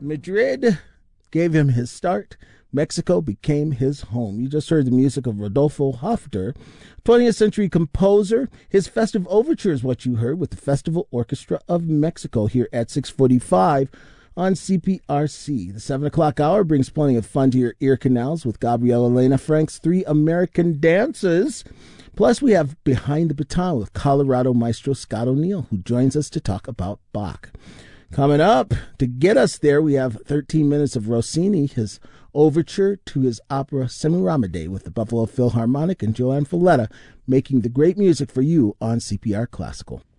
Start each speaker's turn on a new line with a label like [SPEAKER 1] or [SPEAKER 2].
[SPEAKER 1] Madrid gave him his start. Mexico became his home. You just heard the music of Rodolfo Hafter, 20th century composer. His festive overture is what you heard with the Festival Orchestra of Mexico here at 645 on CPRC. The 7 o'clock hour brings plenty of fun to your ear canals with Gabriela Elena Frank's 3 American Dances. Plus, we have Behind the Baton with Colorado maestro Scott O'Neill, who joins us to talk about Bach. Coming up, to get us there, we have 13 minutes of Rossini, his overture to his opera Semiramide with the Buffalo Philharmonic and Joanne Falletta making the great music for you on CPR Classical.